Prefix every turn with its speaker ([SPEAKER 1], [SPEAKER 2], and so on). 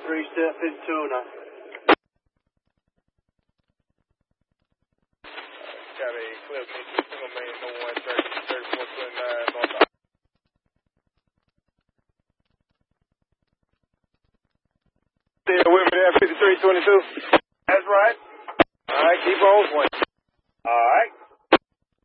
[SPEAKER 1] step 5209.
[SPEAKER 2] Copy, clear me to single main, no 130, 3429, north. Still with me there, 5322? That's right. All right, keep on swinging. All right.